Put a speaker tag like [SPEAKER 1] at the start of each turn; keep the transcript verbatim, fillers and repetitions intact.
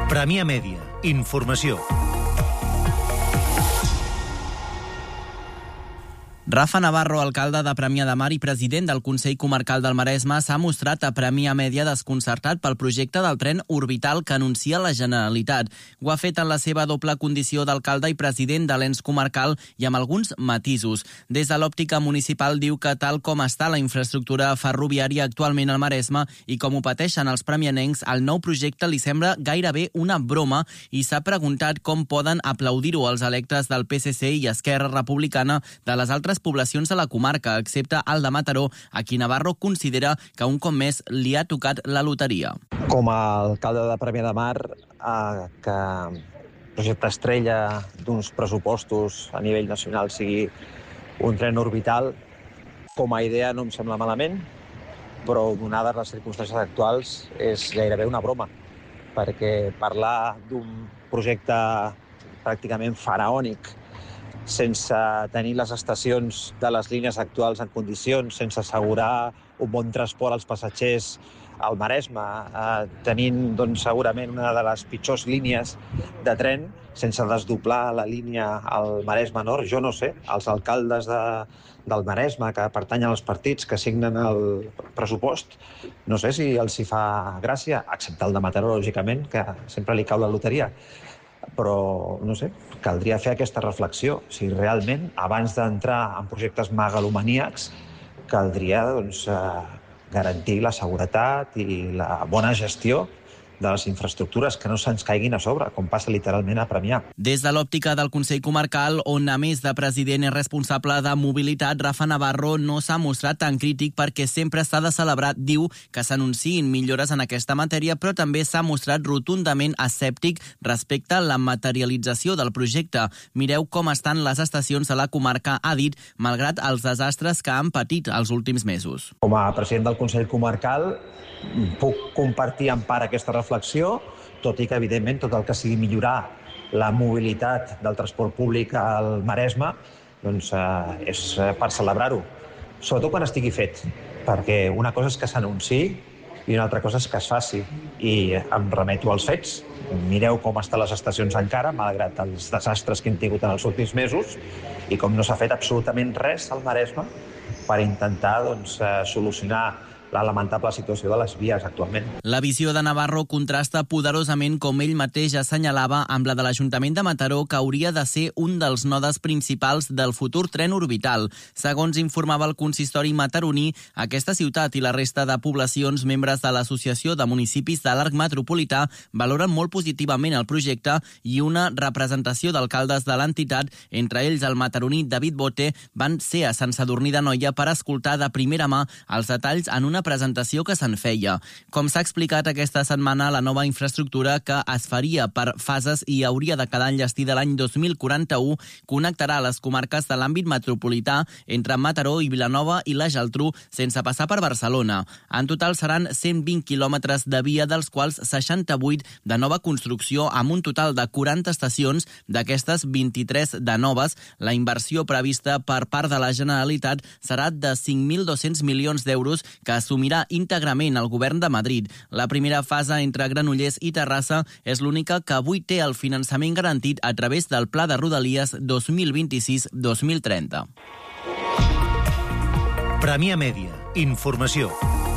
[SPEAKER 1] Premià Mèdia. Informació.
[SPEAKER 2] Rafa Navarro, alcalde de Premià de Mar i president del Consell Comarcal del Maresme, s'ha mostrat a Premià Mèdia desconcertat pel projecte del tren orbital que anuncia la Generalitat. Ho ha fet en la seva doble condició d'alcalde i president de l'ens comarcal i amb alguns matisos. Des de l'òptica municipal diu que tal com està la infraestructura ferroviària actualment al Maresme i com ho pateixen els premianencs, el nou projecte li sembla gairebé una broma i s'ha preguntat com poden aplaudir-ho els electes del P S C i Esquerra Republicana de les altres poblacions de la comarca, excepte el de Mataró, a qui Navarro considera que un cop més li ha tocat la loteria.
[SPEAKER 3] Com a alcalde de Premià de Mar, eh, que projecte estrella d'uns pressupostos a nivell nacional sigui un tren orbital, com a idea no em sembla malament, però donades les circumstàncies actuals és gairebé una broma, perquè parlar d'un projecte pràcticament faraònic sense tenir les estacions de les línies actuals en condicions, sense assegurar un bon transport als passatgers al Maresme, eh, tenint doncs, segurament una de les pitjors línies de tren, sense desdoblar la línia al Maresme Nord. Jo no sé, els alcaldes de, del Maresme que pertanyen als partits que signen el pressupost, no sé si els hi fa gràcia, excepte el de Mataró, lògicament, que sempre li cau la loteria. Però, no sé, caldria fer aquesta reflexió. Si realment, abans d'entrar en projectes megalomaníacs, caldria doncs, eh, garantir la seguretat i la bona gestió de les infraestructures, que no se'ns caiguin a sobre, com passa literalment a Premià.
[SPEAKER 2] Des de l'òptica del Consell Comarcal, on a més de president i responsable de mobilitat, Rafa Navarro no s'ha mostrat tan crític perquè sempre s'ha de celebrar, diu, que s'anunciïn millores en aquesta matèria, però també s'ha mostrat rotundament escèptic respecte a la materialització del projecte. Mireu com estan les estacions de la comarca, ha dit, malgrat els desastres que han patit els últims mesos.
[SPEAKER 3] Com a president del Consell Comarcal, puc compartir en part aquesta reflexió, tot i que, evidentment, tot el que sigui millorar la mobilitat del transport públic al Maresme doncs, eh, és per celebrar-ho, sobretot quan estigui fet, perquè una cosa és que s'anunciï i una altra cosa és que es faci. I em remeto als fets. Mireu com estan les estacions encara, malgrat els desastres que hem tingut en els últims mesos, i com no s'ha fet absolutament res al Maresme per intentar doncs, eh, solucionar la lamentable situació de les vies actualment.
[SPEAKER 2] La visió de Navarro contrasta poderosament, com ell mateix assenyalava, amb la de l'Ajuntament de Mataró, que hauria de ser un dels nodes principals del futur tren orbital. Segons informava el consistori mataroní, aquesta ciutat i la resta de poblacions membres de l'Associació de Municipis de l'Arc Metropolità valoren molt positivament el projecte i una representació d'alcaldes de l'entitat, entre ells el mataroní David Bote, van ser a Sant Sadurní d'Anoia per escoltar de primera mà els detalls en una presentació que se'n feia. Com s'ha explicat aquesta setmana, la nova infraestructura, que es faria per fases i hauria de quedar enllestida l'any dos mil quaranta-u, connectarà les comarques de l'àmbit metropolità entre Mataró i Vilanova i la Geltrú sense passar per Barcelona. En total seran cent vint quilòmetres de via, dels quals seixanta-vuit de nova construcció, amb un total de quaranta estacions, d'aquestes vint-i-tres de noves. La inversió prevista per part de la Generalitat serà de cinc mil dos-cents milions d'euros, que assumirà íntegrament el govern de Madrid. La primera fase entre Granollers i Terrassa és l'única que avui té el finançament garantit a través del Pla de Rodalies dos mil vint-i-sis a dos mil trenta.
[SPEAKER 1] Premià Mèdia. Informació.